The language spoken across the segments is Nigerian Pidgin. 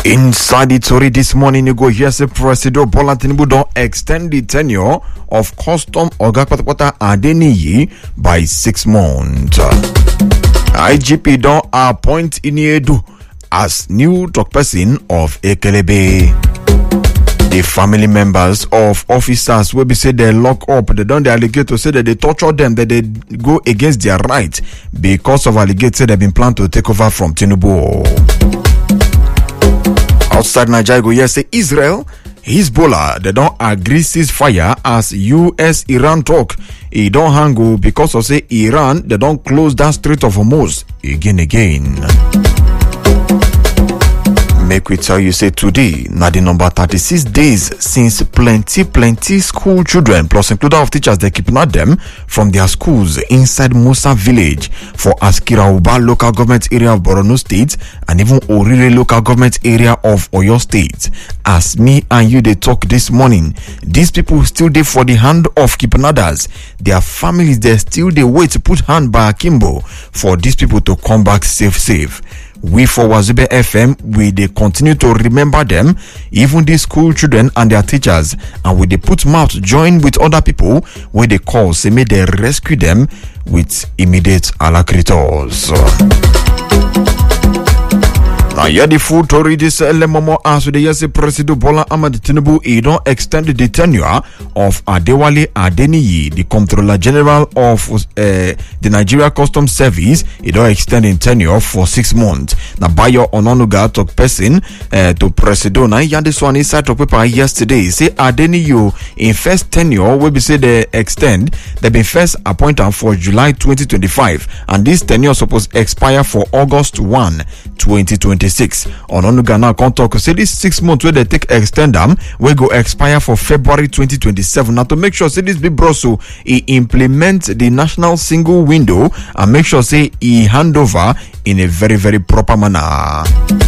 Inside the story this morning, you go hear say President Bola Tinubu don't extend the tenure of Custom Oga Patapata Adeniyi by 6 months. IGP don't appoint Iniedu as new talk person of Ekelebe. The family members of officers will be said they lock up, they don't allegate to say that they torture them, that they go against their right because of allegate say they've been planned to take over from Tinubu. Outside Nigeria, go here say Israel, Hezbollah, they don't agree ceasefire as US-Iran talk. It don't hang because of say Iran, they don't close that Strait of Hormuz again. Make we tell you say today, now the number 36 days since plenty school children plus including of teachers they kidnapped them from their schools inside Musa village for Askira Uba local government area of Borno State and even Orire local government area of Oyo State. As me and you they talk this morning, these people still there for the hand of kidnappers. Their families they still they wait to put hand by Akimbo for these people to come back safe. We for Wazube FM, we they continue to remember them, even these school children and their teachers, and we they put mouth join with other people where they call say may they rescue them with immediate alacritors. Now, yeah, the full story this Lemomo as the yes President Bola Ahmed Tinubu he don't extend the tenure of Adewale Adeniyi, the Comptroller General of the Nigeria Customs Service. He don't extend in tenure for 6 months. Now, Bayo Ononuga talk person to President. Now, yeah, this one inside of paper yesterday say Adeniyi in first tenure will be say they extend. They been first appointed for July 2025, and this tenure supposed to expire for August 1, 2026. Ononuga now can't talk say this 6 months where they take extend them will go expire for February 2027. Now to make sure say this big bro so he implement the national single window and make sure say he hand over in a very proper manner.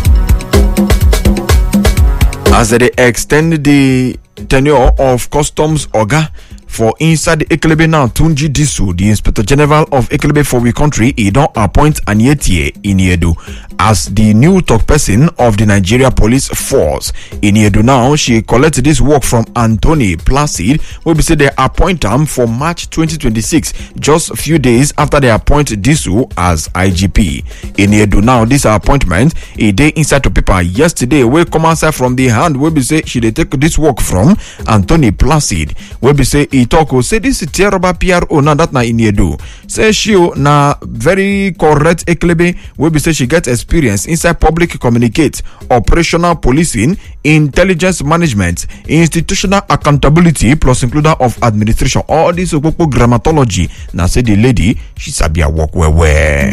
As they extend the tenure of Customs Oga for inside the Ekelebe now, Tunji Disu, the Inspector General of Ekelebe for we country, he don't appoint Anyetie Iniedu as the new talk person of the Nigeria Police Force. Iniedu now, she collected this work from Anthony Placid, where we say they appoint him for March 2026, just a few days after they appoint Disu as IGP. Iniedu now, this appointment, a day inside the paper yesterday, where come outside from the hand, where we say she they take this work from Anthony Placid, where we say he talk say this is terrible PRO now that na Iniedu. Say she na very correct Ekelebe where we say she get experience inside public communicate, operational policing, intelligence management, institutional accountability plus includer of administration. All this grammatology. Now say the lady she sabi work well.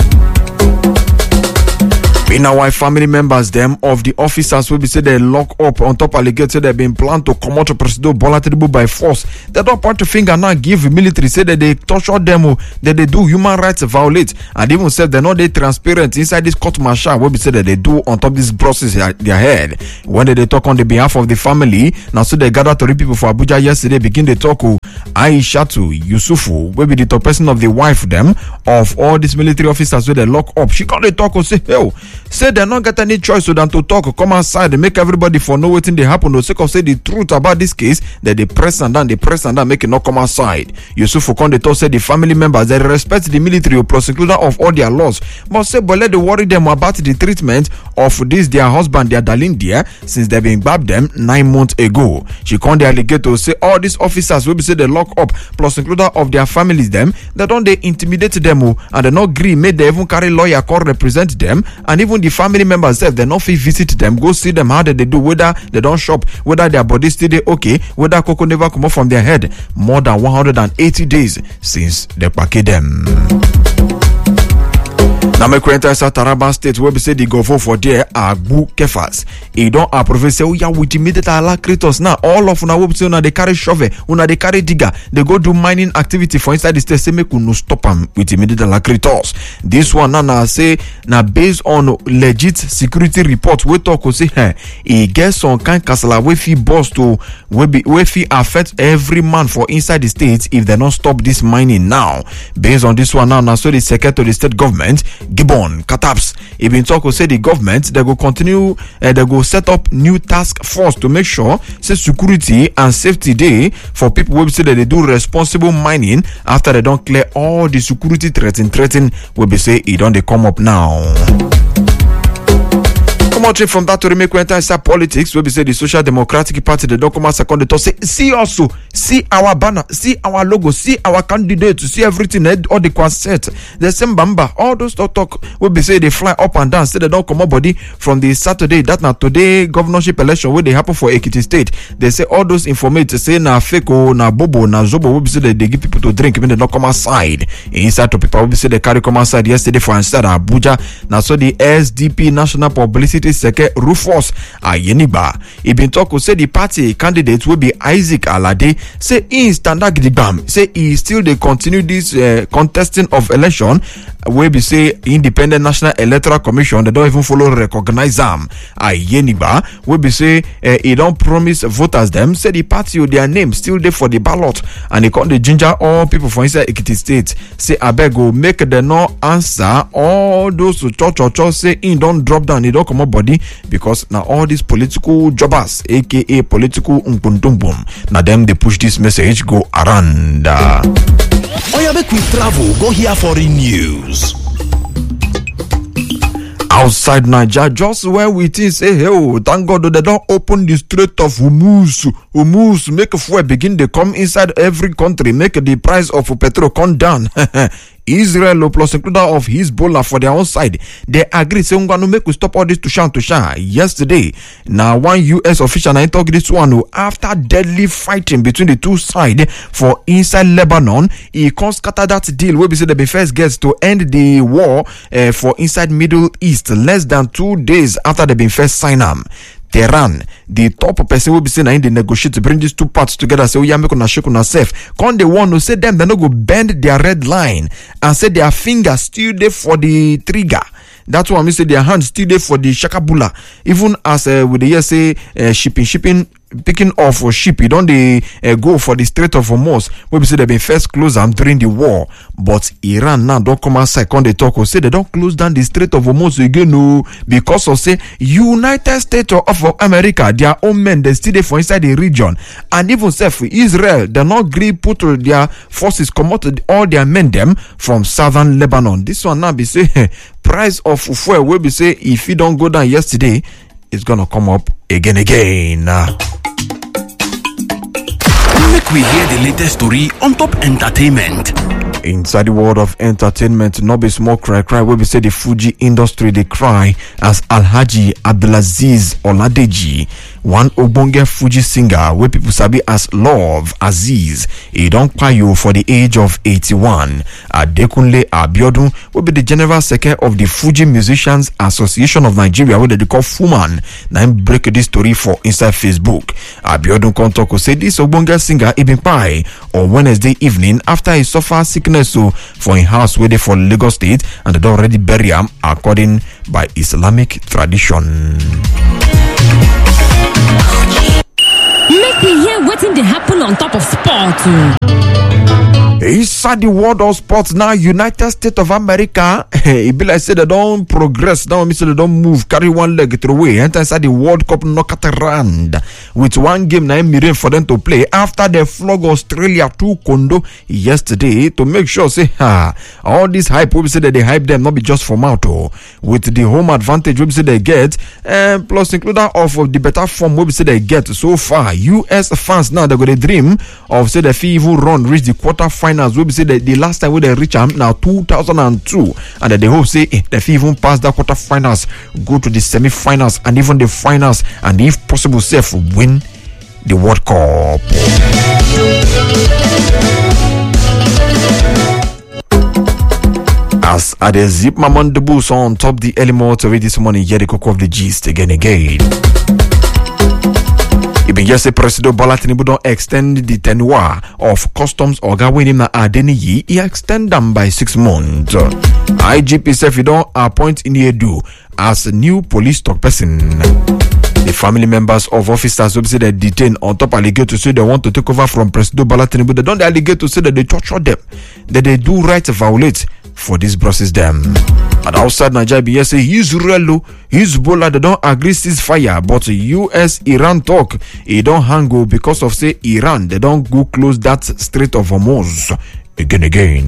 In our family members, them of the officers will be said they lock up on top allegation they've been planned to come out to President Bola Tinubu by force. They don't point the finger now give the military say that they torture them, that they do human rights violate, and even said they're not they transparent inside this court martial will be said that they do on top this process their head. When they talk on the behalf of the family, now so they gather 3 people for Abuja yesterday begin the talk with Aishatu Yusufu, will be the top person of the wife them of all these military officers where they lock up. She called the talk and say, hell. Say they not get any choice than to talk, come outside and make everybody for know what they happen. No sake of say the truth about this case that they press and down, make it not come outside. Yusuf Okonde told say the family members they respect the military or prosecutor of all their laws, but say but let they worry them about the treatment of this their husband, their darling dear, since they been grabbed them 9 months ago. She can't allegate to say all these officers will be say they lock up plus includer of their families them, they don't they intimidate them and they not agree, made they even carry lawyer call represent them, and even the family members say they not fit visit them, go see them how they do, whether they don't shop, whether their body still they okay, whether cocoa never come up from their head. More than 180 days since they packed them. Now, my current Taraba State where we say the go for there Agbu Kefas. He don't approve say we are with immediate alacritors now. All of una say una they carry shovel, una they carry digger. They go do mining activity for inside the state. Say make no stop them with immediate alacritors. This one now say now based on legit security report we talk say he gets some kind casala we fi boss to we fi affect every man for inside the state if they don't stop this mining now. Based on this one now so the secretary of the state government Gibbon Kataps. He been talk say the government they go continue they go set up new task force to make sure say security and safety day for people who say that they do responsible mining after they don't clear all the security threaten will be say it don't they come up now. From that to remake inside politics, we be say the Social Democratic Party, the document second to say, see also, see our banner, see our logo, see our candidate, see everything, all the concept. The same bamba, all those talk we be say they fly up and down, say they don't come up body from the Saturday, that now today governorship election where they happen for Ekiti State. They say all those information say na fake na bobo na zobo, we be say they give people to drink when they don't come outside. Inside to people, we be say they carry come outside yesterday for inside Abuja. Now so the SDP National Publicity Seke Rufus Ayeniba. He been talk to say the party candidate will be Isaac Alade. Say he standard gidigam. Say he still they continue this contesting of election. Where be say Independent National Electoral Commission they don't even follow recognize them. Ayeniba will be say he don't promise voters them. Say the party with their name still there for the ballot and they call the ginger all people for inside Ekiti State. Say I beg go make the no answer all those who church say he don't drop down. He don't come up body because now all these political jobbers aka political boom now them they push this message go around. Oya make we travel go hear foreign news. Outside Nigeria, just where we think say, hey, oh, thank God they don't open the Strait of Hormuz, make fuel begin to come inside every country, make the price of petrol come down. Israel plus includer of Hezbollah for their own side, they agree say we're gonna make we stop all this to shine. Yesterday, now one US official I talk this one after deadly fighting between the two sides for inside Lebanon, he can scatter that deal where we say they be first gets to end the war for inside Middle East less than 2 days after they been first sign them. Tehran, the top person will be saying in the negotiate to bring these two parts together. Say, yeah, make una shake una safe. Come they want to say them, they no go bend their red line and say their fingers still there for the trigger. That's why I say their hands still there for the shakabula. Even as with the say shipping. Picking off for ship, you don't go for the Strait of Hormuz. Where we say they been first closed down during the war, but Iran now don't come outside. When they talk, or say they don't close down the Strait of Hormuz again, no, because of say United States of America, their own men they still there for inside the region, and even say for Israel, they not agree put their forces come out all their men them from southern Lebanon. This one now be say price of fuel will be say if you don't go down yesterday, it's gonna come up again. Make we hear the latest story on top entertainment. Inside the world of entertainment, no be small cry where we say the Fuji industry they cry as Alhaji Abdulaziz Oladeji, one Obonge Fuji singer where people sabi as Love Aziz. He don't cry you for the age of 81. Adekunle Abiodun will be the general secretary of the Fuji Musicians Association of Nigeria, where they call FUMAN. Now break this story for inside Facebook. Abiodun Kontoko say this Obonge singer Ibn Pai on Wednesday evening after he suffered sickness for a house where they for Lagos State and they already bury him according by Islamic tradition. Make me hear what's in the happen on top of sport. Inside the world of sports now, United States of America, it be like say they don't progress. Now, say they don't move, carry one leg through way. Enter inside the World Cup knockout round with one game now in for them to play after they flog Australia 2-0 yesterday to make sure say all this hype we say that they hype them not be just for mouth with the home advantage we say they get plus includer of the better form we say they get so far. US fans now they got a dream of say the even run reach the quarterfinals. We say that the last time we they reach them now 2002, and that they hope say they even pass the quarterfinals, go to the semi-finals and even the finals, and if possible, safe win the World Cup. As I the zip my man the boost on top the early motor this morning, yeah, the cocoa of the gist again. Even yesterday, President Bola Tinubu don't extend the tenure of customs oga when him na Adeniyi. He extend them by 6 months. IGP said he don't appoint Iniedu as a new police talk person. The family members of officers who say they detained on top allegate to say they want to take over from President Bola Tinubu. They don't allegate to say that they torture them, that they do right to violate for this process them. And outside Nigeria, say Israel, Hezbollah, they don't agree ceasefire, but US Iran talk it don't hang go because of say Iran they don't go close that Strait of Hormuz again.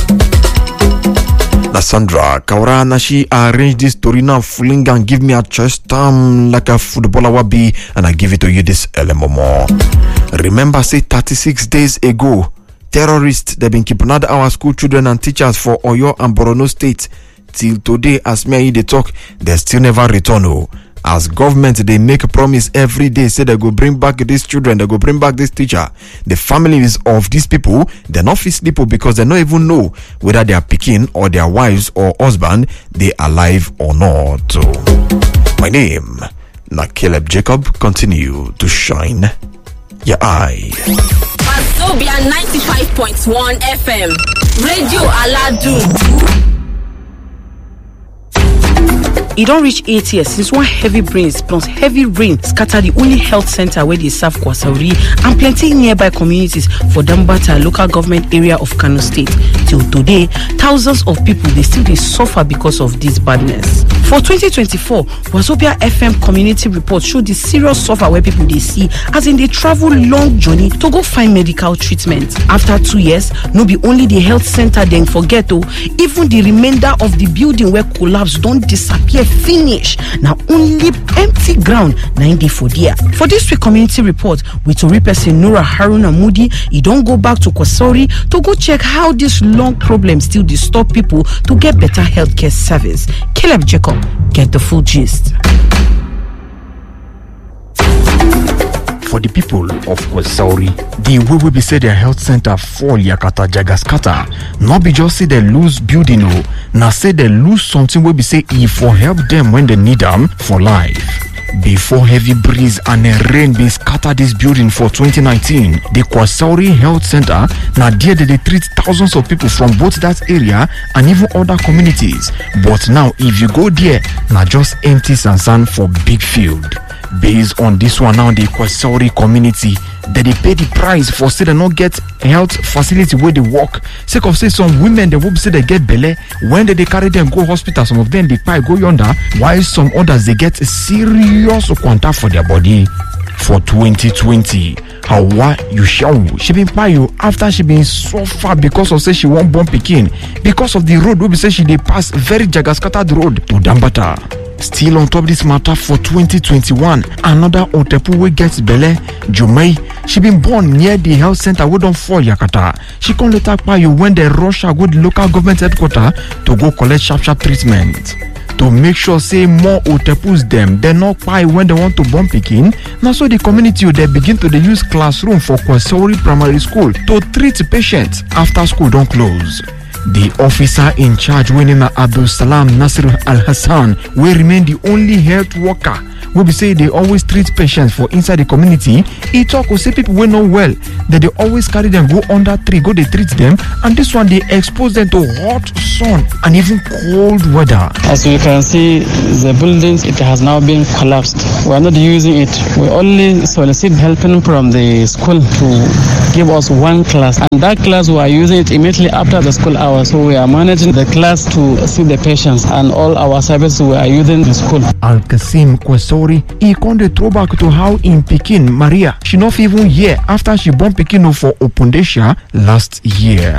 Sandra Kaurana, she arranged this story now, fling and give me a chest like a footballer would be, and I give it to you this more. Remember, say 36 days ago, terrorists they've been kidnapping our school children and teachers for Oyo and Borno State. Till today, as me they talk, they still never return. As government, they make a promise every day, say they go bring back these children, they go bring back this teacher. The families of these people, they're not fit sleep because they don't even know whether they are picking or their wives or husband, they alive or not. So, my name, na Caleb Jacob, continue to shine your eye. Wazobia 95.1 FM, Radio Aladu. It don't reach 8 years since one heavy breeze plus heavy rain scattered the only health center where they serve Kwasauri and plenty nearby communities for Dambata local government area of Kano State. Till today, thousands of people they still suffer because of this badness. For 2024, Wazobia FM community report showed the serious suffer where people they see as in they travel long journey to go find medical treatment. After 2 years, no be only the health center then forget even the remainder of the building where collapse don't disappear finish. Now only empty ground 90 for there. For this week community report with Tori person Nura Haruna Moody, he don't go back to Kwasauri to go check how this long problem still disturb people to get better healthcare service. Caleb Jacob, get the full gist. For the people of Kwasauri, the way we be say their health center fall Yakata Jagaskata, not be just say they lose building, now say they lose something we be say if for help them when they need them for life. Before heavy breeze and rain be scatter this building for 2019, the Kwasauri Health Center, now there they treat thousands of people from both that area and even other communities. But now if you go there, now just empty sand for big field. Based on this one now, the Kwasauri community that they pay the price for say they not get health facility where they work. Sake of say some women they will say they get belly when they carry them go hospital. Some of them they pay go yonder, while some others they get serious quanta for their body. For 2020, Hawa Yushawu, she been pay you after she been so far because of say she won't born Pekin because of the road we say she they pass very Jagaskata road to Dambata. Still on top of this matter for 2021, another Otepu we gets Bele, Jumei, she been born near the health center we don't fall Yakata. She can later pay you when they rush her good local government headquarters to go collect sharp treatment. To make sure say more Otepus them, they not pay when they want to bomb Pekin. Now so the community they begin to use classroom for Kwasauri Primary School to treat patients after school don't close. The officer in charge, winning Abdul Salam Nasir Al Hassan, will remain the only health worker. We be say they always treat patients for inside the community. He talk will say people will know well that they always carry them go under tree, go they treat them, and this one they expose them to hot sun and even cold weather. As you can see, the buildings it has now been collapsed. We are not using it. We only solicit helping from the school to give us one class, and that class we are using it immediately after the school hours. So we are managing the class to see the patients, and all our services we are using the school. Al Qasim Kwasauri, he can throw back to how in Pekin, Maria, she not even here after she born Pekin for Opundesha last year.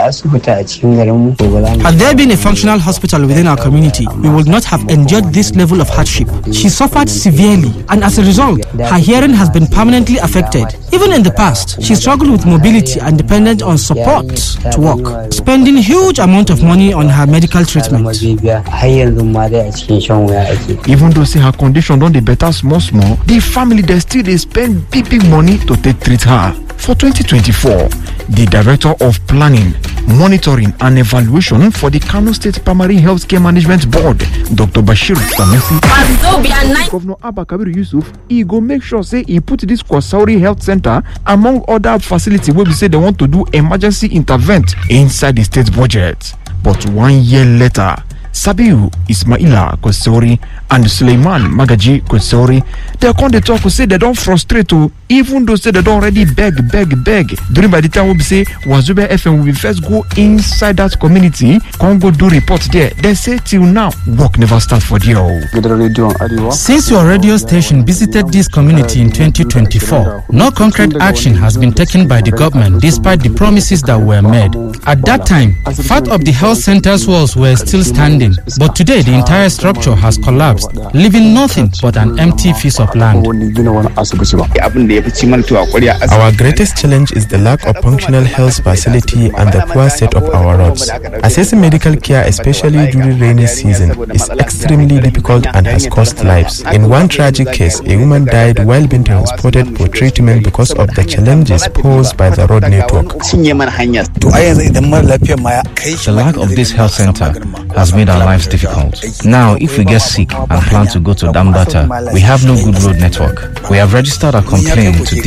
Had there been a functional hospital within our community, we would not have endured this level of hardship. She suffered severely, and as a result, her hearing has been permanently affected. Even in the past, she struggled with mobility and depended on support to walk, spending huge amount of money on her medical treatment. Even though say her condition don't the better small, the family they still they spend big money to treat her. For 2024, the Director of Planning, Monitoring and Evaluation for the Kano State Primary Healthcare Management Board, Dr. Bashir Samesi, Governor Abba Kabir Yusuf, he go make sure say he put this Kwasauri Health Center among other facilities where we say they want to do emergency intervent inside the state budget. But 1 year later, Sabiu Ismaila Kwesori and Suleiman Magaji Kwesori, they come to talk, say they don't frustrate, even though say they don't already beg. During by the time we say Wazobia FM will be first go inside that community, come go do report there. They say till now, work never start for you. Since your radio station visited this community in 2024, no concrete action has been taken by the government despite the promises that were made. At that time, part of the health center's walls were still standing, but today the entire structure has collapsed, leaving nothing but an empty piece of land. Our greatest challenge is the lack of functional health facility and the poor state of our roads. Accessing medical care, especially during rainy season, is extremely difficult and has cost lives. In one tragic case, a woman died while being transported for treatment because of the challenges posed by the road network. The lack of this health center has made our lives difficult. Now, if we get sick and plan to go to Dambata, we have no good road network. We have registered a complaint to